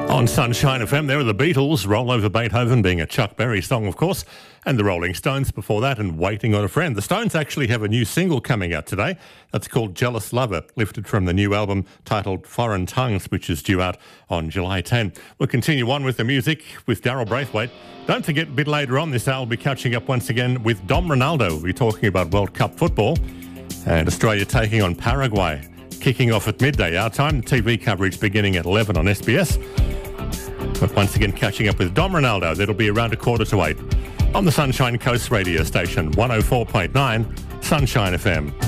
On Sunshine FM, there are the Beatles, Roll Over Beethoven being a Chuck Berry song, of course, and the Rolling Stones before that, and Waiting on a Friend. The Stones actually have a new single coming out today. That's called Jealous Lover, lifted from the new album titled Foreign Tongues, which is due out on July 10. We'll continue on with the music with Daryl Braithwaite. Don't forget, a bit later on this hour, we'll be catching up once again with Dom Ronaldo. We'll be talking about World Cup football and Australia taking on Paraguay. Kicking off at midday our time, TV coverage beginning at 11 on SBS. But once again, catching up with Dom Ronaldo. That'll be around 7:45 on the Sunshine Coast radio station, 104.9 Sunshine FM.